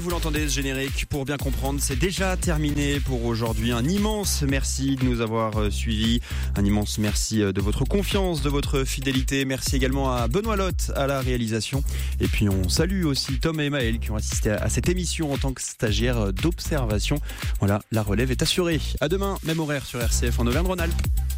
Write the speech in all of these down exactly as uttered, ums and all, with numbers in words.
Vous l'entendez, ce générique, pour bien comprendre, c'est déjà terminé pour aujourd'hui. Un immense merci de nous avoir suivis. Un immense merci de votre confiance, de votre fidélité. Merci également à Benoît Lotte à la réalisation. Et puis on salue aussi Tom et Maël qui ont assisté à cette émission en tant que stagiaires d'observation. Voilà, la relève est assurée. À demain, même horaire sur R C F en Auvergne-Rhône-Alpes.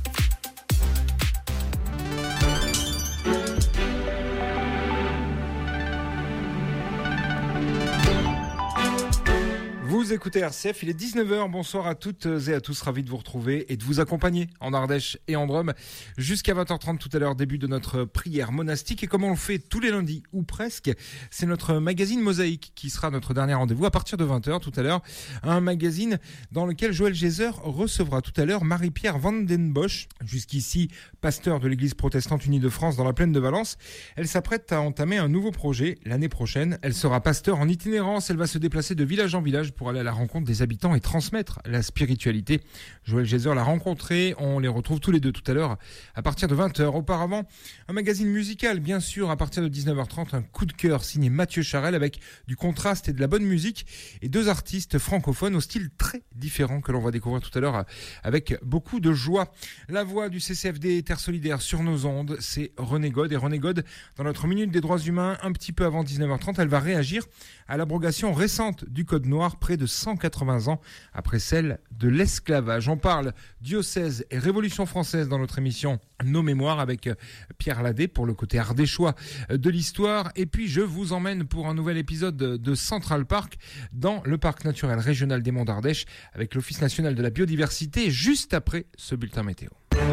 Vous écoutez R C F, il est dix-neuf heures, bonsoir à toutes et à tous, ravi de vous retrouver et de vous accompagner en Ardèche et en Drôme jusqu'à vingt heures trente tout à l'heure, début de notre prière monastique. Et comme on le fait tous les lundis ou presque, c'est notre magazine Mosaïque qui sera notre dernier rendez-vous à partir de vingt heures tout à l'heure. Un magazine dans lequel Joël Gézer recevra tout à l'heure Marie-Pierre Van den Bosch, jusqu'ici pasteur de l'église protestante unie de France dans la plaine de Valence. Elle s'apprête à entamer un nouveau projet l'année prochaine. Elle sera pasteur en itinérance, elle va se déplacer de village en village pour aller à la rencontre des habitants et transmettre la spiritualité. Joël Gézer l'a rencontré, on les retrouve tous les deux tout à l'heure à partir de vingt heures. Auparavant, un magazine musical, bien sûr, à partir de dix-neuf heures trente, un coup de cœur signé Mathieu Charel avec du contraste et de la bonne musique et deux artistes francophones au style très différent que l'on va découvrir tout à l'heure avec beaucoup de joie. La voix du C C F D Terre Solidaire sur nos ondes, c'est René God. Et René God, dans notre minute des droits humains, un petit peu avant dix-neuf heures trente, elle va réagir à l'abrogation récente du Code noir près de cent quatre-vingts ans après celle de l'esclavage. On parle diocèse et révolution française dans notre émission Nos Mémoires avec Pierre Ladet pour le côté ardéchois de l'histoire. Et puis je vous emmène pour un nouvel épisode de Central Park dans le parc naturel régional des Monts d'Ardèche avec l'Office national de la biodiversité juste après ce bulletin météo.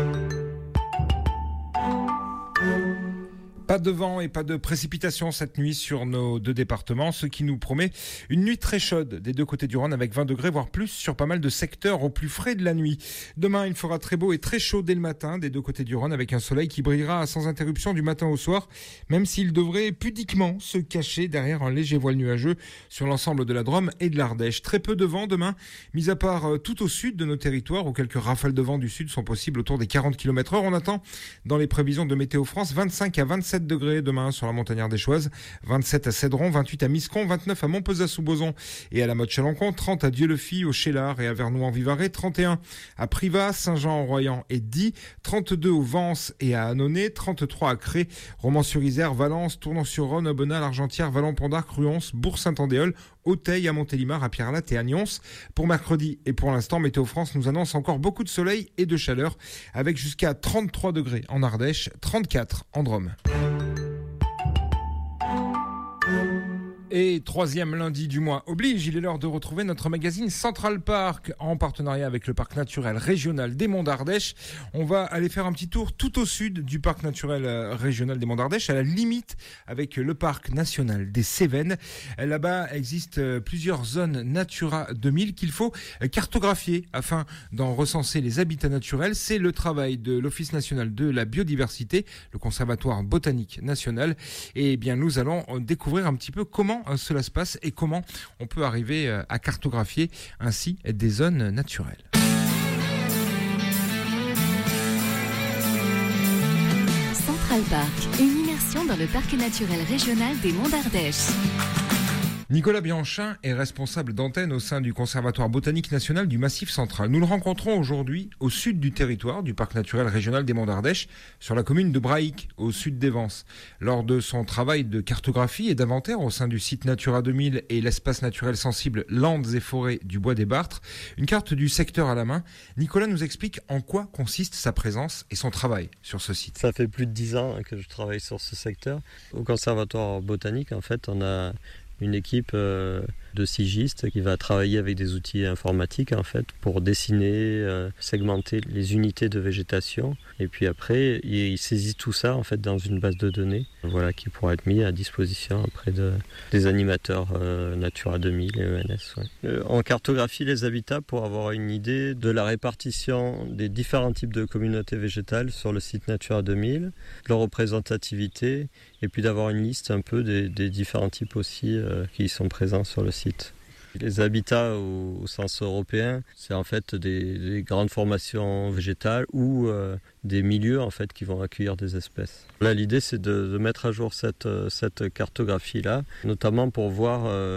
Pas de vent et pas de précipitations cette nuit sur nos deux départements, ce qui nous promet une nuit très chaude des deux côtés du Rhône avec vingt degrés, voire plus sur pas mal de secteurs au plus frais de la nuit. Demain, il fera très beau et très chaud dès le matin des deux côtés du Rhône avec un soleil qui brillera sans interruption du matin au soir, même s'il devrait pudiquement se cacher derrière un léger voile nuageux sur l'ensemble de la Drôme et de l'Ardèche. Très peu de vent demain, mis à part tout au sud de nos territoires où quelques rafales de vent du sud sont possibles autour des quarante kilomètres heure. On attend dans les prévisions de Météo France vingt-cinq à vingt-sept degrés demain sur la montagnard des Choises, vingt-sept à Cédron, vingt-huit à Miscon, vingt-neuf à Montpezat-sous-Bozon et à la Motte-Chalancon, trente à Dieu-le-Fille, au Chélard et à Vernoux-en-Vivarais, trente et un à Privas, Saint-Jean-en-Royan et Die, trente-deux au Vence et à Annonay, trente-trois à Cré, Romans-sur-Isère, Valence, Tournon-sur-Rhône, Aubenas, l'Argentière, Vallon-Pont-d'Arc, Ruons, Bourg-Saint-Andéol, Auteuil, à Montélimar, à Pierrelatte et à Nyons. Pour mercredi et pour l'instant, Météo France nous annonce encore beaucoup de soleil et de chaleur avec jusqu'à trente-trois degrés en Ardèche, trente-quatre en Drôme. Et troisième lundi du mois oblige, il est l'heure de retrouver notre magazine Central Park en partenariat avec le parc naturel régional des Monts d'Ardèche. On va aller faire un petit tour tout au sud du parc naturel régional des Monts d'Ardèche, à la limite avec le parc national des Cévennes. Là-bas existe plusieurs zones Natura deux mille qu'il faut cartographier afin d'en recenser les habitats naturels. C'est le travail de l'Office national de la biodiversité, le Conservatoire botanique national. Et bien nous allons découvrir un petit peu comment cela se passe et comment on peut arriver à cartographier ainsi des zones naturelles. Central Park, une immersion dans le parc naturel régional des Monts d'Ardèche. Nicolas Bianchin est responsable d'antenne au sein du Conservatoire botanique national du Massif central. Nous le rencontrons aujourd'hui au sud du territoire du parc naturel régional des Monts d'Ardèche, sur la commune de Brahic, au sud d'Evance. Lors de son travail de cartographie et d'inventaire au sein du site Natura deux mille et l'espace naturel sensible Landes et forêts du Bois des Bartres, une carte du secteur à la main, Nicolas nous explique en quoi consiste sa présence et son travail sur ce site. Ça fait plus de dix ans que je travaille sur ce secteur. Au Conservatoire botanique, en fait, on a une équipe euh, de sigistes qui va travailler avec des outils informatiques en fait pour dessiner, euh, segmenter les unités de végétation et puis après il saisit tout ça en fait dans une base de données voilà, qui pourra être mis à disposition auprès de, des animateurs euh, Natura deux mille et E N S. Ouais. Euh, on cartographie les habitats pour avoir une idée de la répartition des différents types de communautés végétales sur le site Natura deux mille, de leur représentativité et puis d'avoir une liste un peu des, des différents types aussi euh, qui sont présents sur le site. Les habitats au, au sens européen, c'est en fait des, des grandes formations végétales ou euh, des milieux en fait qui vont accueillir des espèces. Là, l'idée c'est de, de mettre à jour cette, cette cartographie-là, notamment pour voir euh,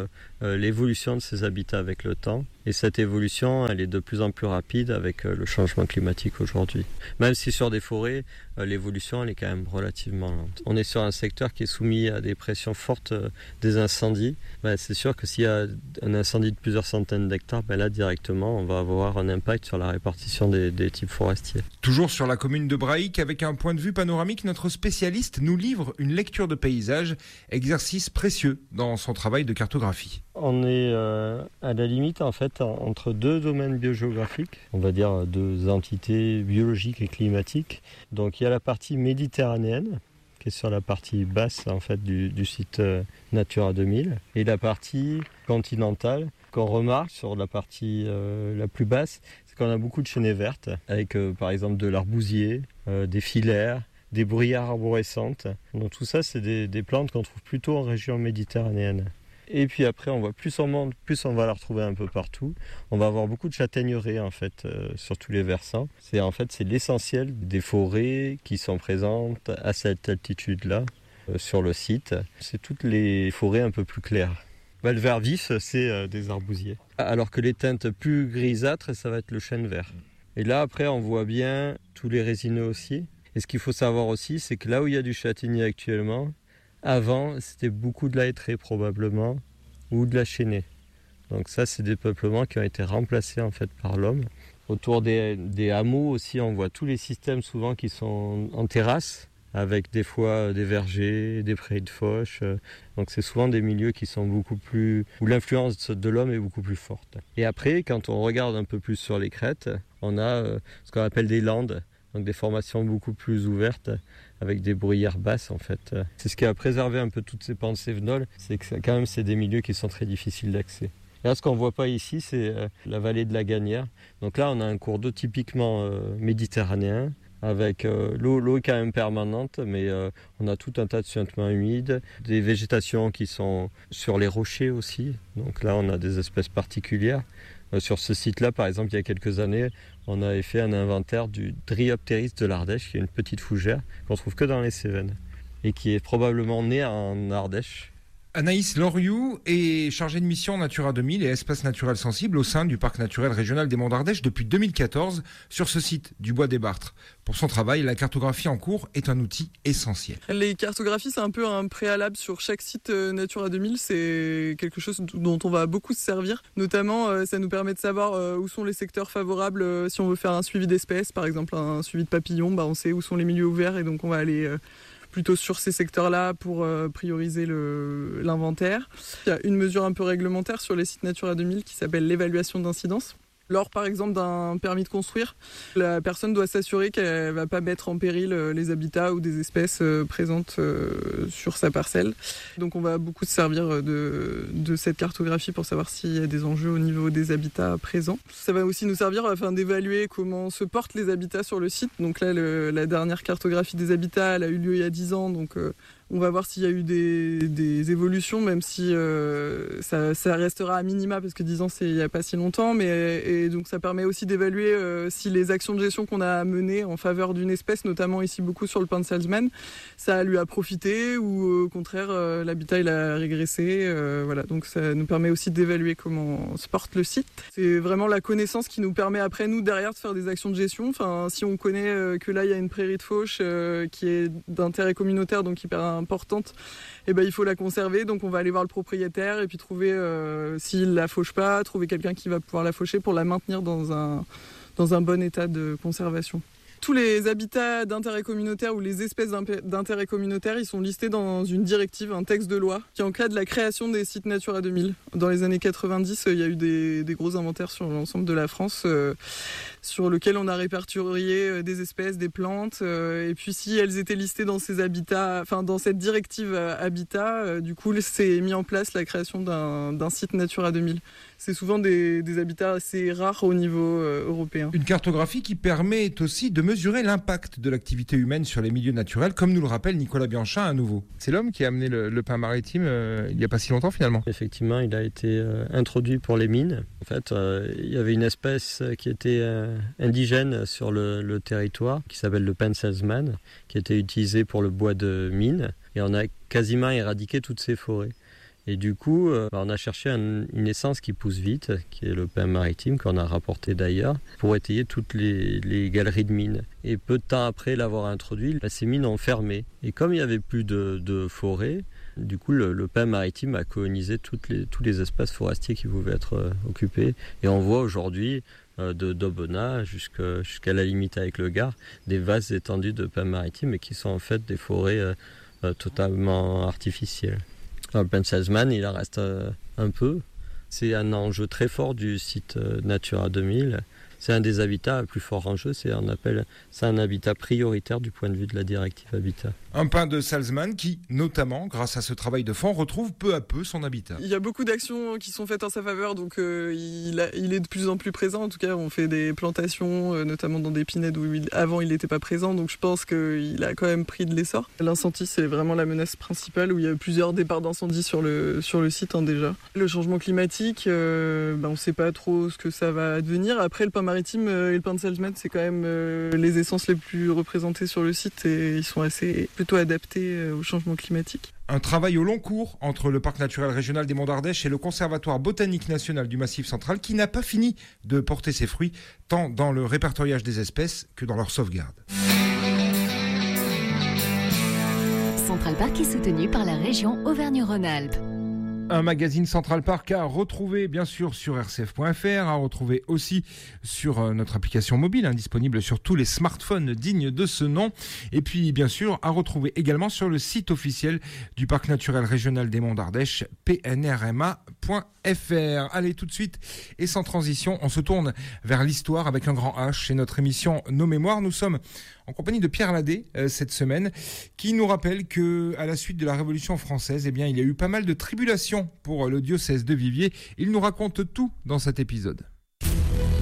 euh, l'évolution de ces habitats avec le temps. Et cette évolution, elle est de plus en plus rapide avec euh, le changement climatique aujourd'hui. Même si sur des forêts, euh, l'évolution, elle est quand même relativement lente. On est sur un secteur qui est soumis à des pressions fortes euh, des incendies. Ben, c'est sûr que s'il y a un incendie de plusieurs centaines d'hectares, ben là, directement, on va avoir un impact sur la répartition des, des types forestiers. Toujours sur la commune de Brahic, avec un point de vue panoramique, notre spécialiste nous livre une lecture de paysage, exercice précieux dans son travail de cartographie. On est euh, à la limite en fait entre deux domaines biogéographiques, on va dire deux entités biologiques et climatiques. Donc il y a la partie méditerranéenne qui est sur la partie basse en fait du, du site euh, Natura deux mille et la partie continentale qu'on remarque sur la partie euh, la plus basse, c'est qu'on a beaucoup de chênaies vertes avec euh, par exemple de l'arbousier, euh, des filaires, des bruyères arborescentes. Donc tout ça c'est des, des plantes qu'on trouve plutôt en région méditerranéenne. Et puis après, on voit plus on monte, plus on va la retrouver un peu partout. On va avoir beaucoup de châtaigneraies en fait euh, sur tous les versants. C'est en fait c'est l'essentiel des forêts qui sont présentes à cette altitude-là euh, sur le site. C'est toutes les forêts un peu plus claires. Bah, le vert vif, c'est euh, des arbousiers. Alors que les teintes plus grisâtres, ça va être le chêne vert. Et là après, on voit bien tous les résineux aussi. Et ce qu'il faut savoir aussi, c'est que là où il y a du châtaignier actuellement, avant, c'était beaucoup de la hêtraie probablement, ou de la chênaie. Donc ça, c'est des peuplements qui ont été remplacés en fait par l'homme. Autour des, des hameaux aussi, on voit tous les systèmes souvent qui sont en terrasse, avec des fois des vergers, des prairies de fauche. Donc c'est souvent des milieux qui sont beaucoup plus, où l'influence de l'homme est beaucoup plus forte. Et après, quand on regarde un peu plus sur les crêtes, on a ce qu'on appelle des landes. Donc des formations beaucoup plus ouvertes avec des bruyères basses en fait. C'est ce qui a préservé un peu toutes ces pentes cévenoles, c'est que quand même c'est des milieux qui sont très difficiles d'accès. Et là ce qu'on ne voit pas ici c'est la vallée de la Gagnère. Donc là on a un cours d'eau typiquement euh, méditerranéen avec euh, l'eau, l'eau est quand même permanente mais euh, on a tout un tas de suintements humides, des végétations qui sont sur les rochers aussi. Donc là on a des espèces particulières. Sur ce site-là, par exemple, il y a quelques années, on avait fait un inventaire du Dryopteris de l'Ardèche, qui est une petite fougère qu'on trouve que dans les Cévennes et qui est probablement née en Ardèche. Anaïs Loriou est chargée de mission Natura deux mille et espaces naturels sensibles au sein du parc naturel régional des Monts d'Ardèche depuis deux mille quatorze sur ce site du Bois des Bartres. Pour son travail, la cartographie en cours est un outil essentiel. Les cartographies, c'est un peu un préalable sur chaque site Natura deux mille. C'est quelque chose dont on va beaucoup se servir. Notamment, ça nous permet de savoir où sont les secteurs favorables si on veut faire un suivi d'espèces. Par exemple, un suivi de papillons, bah on sait où sont les milieux ouverts et donc on va aller plutôt sur ces secteurs-là pour euh, prioriser le, l'inventaire. Il y a une mesure un peu réglementaire sur les sites Natura deux mille qui s'appelle l'évaluation d'incidence. Lors, par exemple, d'un permis de construire, la personne doit s'assurer qu'elle ne va pas mettre en péril les habitats ou des espèces présentes sur sa parcelle. Donc on va beaucoup se servir de, de cette cartographie pour savoir s'il y a des enjeux au niveau des habitats présents. Ça va aussi nous servir afin d'évaluer comment se portent les habitats sur le site. Donc là, le, la dernière cartographie des habitats, elle a eu lieu il y a dix ans, donc euh, on va voir s'il y a eu des, des évolutions, même si euh, ça, ça restera à minima, parce que dix ans, c'est il n'y a pas si longtemps. Mais, et donc ça permet aussi d'évaluer euh, si les actions de gestion qu'on a menées en faveur d'une espèce, notamment ici beaucoup sur le pin de Salzmann, ça lui a profité ou au contraire, euh, l'habitat il a régressé. Euh, voilà. Donc ça nous permet aussi d'évaluer comment se porte le site. C'est vraiment la connaissance qui nous permet après, nous, derrière, de faire des actions de gestion. Enfin, si on connaît euh, que là, il y a une prairie de fauche euh, qui est d'intérêt communautaire, donc hyper importante, et ben il faut la conserver, donc on va aller voir le propriétaire et puis trouver euh, s'il la fauche pas, trouver quelqu'un qui va pouvoir la faucher pour la maintenir dans un, dans un bon état de conservation. Tous les habitats d'intérêt communautaire ou les espèces d'intérêt communautaire, ils sont listés dans une directive, un texte de loi, qui encadre la création des sites Natura deux mille. Dans les années quatre-vingt-dix, il y a eu des, des gros inventaires sur l'ensemble de la France, euh, sur lesquels on a répertorié des espèces, des plantes, euh, et puis si elles étaient listées dans ces habitats, enfin dans cette directive habitat, euh, du coup, c'est mis en place la création d'un, d'un site Natura deux mille. C'est souvent des, des habitats assez rares au niveau euh, européen. Une cartographie qui permet aussi de mesurer l'impact de l'activité humaine sur les milieux naturels, comme nous le rappelle Nicolas Bianchin à nouveau. C'est l'homme qui a amené le, le pin maritime euh, il n'y a pas si longtemps finalement. Effectivement, il a été euh, introduit pour les mines. En fait, euh, il y avait une espèce qui était euh, indigène sur le, le territoire, qui s'appelle le pin de Salzmann, qui était utilisé pour le bois de mine, et on a quasiment éradiqué toutes ces forêts. Et du coup, euh, on a cherché un, une essence qui pousse vite, qui est le pain maritime, qu'on a rapporté d'ailleurs, pour étayer toutes les, les galeries de mines. Et peu de temps après l'avoir introduit, ces mines ont fermé. Et comme il n'y avait plus de, de forêt, du coup, le, le pain maritime a colonisé toutes les, tous les espaces forestiers qui pouvaient être euh, occupés. Et on voit aujourd'hui, euh, de d'Aubenas jusqu'à, jusqu'à la limite avec le Gard, des vastes étendues de pain maritime, mais qui sont en fait des forêts euh, euh, totalement artificielles. Le pain de Salzmann, il en reste euh, un peu. C'est un enjeu très fort du site euh, Natura deux mille. C'est un des habitats les plus forts en jeu. C'est, on appelle, c'est un habitat prioritaire du point de vue de la directive Habitat. Un pain de Salzmann qui, notamment, grâce à ce travail de fond, retrouve peu à peu son habitat. Il y a beaucoup d'actions qui sont faites en sa faveur, donc euh, il, a, il est de plus en plus présent. En tout cas, on fait des plantations, euh, notamment dans des pinèdes où il, avant il n'était pas présent, donc je pense qu'il a quand même pris de l'essor. L'incendie, c'est vraiment la menace principale, où il y a plusieurs départs d'incendie sur le, sur le site hein, déjà. Le changement climatique, euh, ben, on ne sait pas trop ce que ça va advenir. Après, le pain maritime euh, et le pain de Salzmann, c'est quand même euh, les essences les plus représentées sur le site et ils sont assez plutôt adaptés au changement climatique. Un travail au long cours entre le Parc naturel régional des Monts d'Ardèche et le Conservatoire botanique national du Massif central qui n'a pas fini de porter ses fruits tant dans le répertoriage des espèces que dans leur sauvegarde. Central Park est soutenu par la région Auvergne-Rhône-Alpes. Un magazine Central Park à retrouver bien sûr sur r c f point f r, à retrouver aussi sur notre application mobile, hein, disponible sur tous les smartphones dignes de ce nom. Et puis bien sûr à retrouver également sur le site officiel du Parc naturel régional des Monts d'Ardèche, p n r m a point f r. Allez, tout de suite et sans transition, on se tourne vers l'histoire avec un grand H. C'est notre émission Nos Mémoires. Nous sommes en compagnie de Pierre Ladet euh, cette semaine, qui nous rappelle que à la suite de la Révolution française, eh bien, il y a eu pas mal de tribulations pour le diocèse de Viviers. Il nous raconte tout dans cet épisode.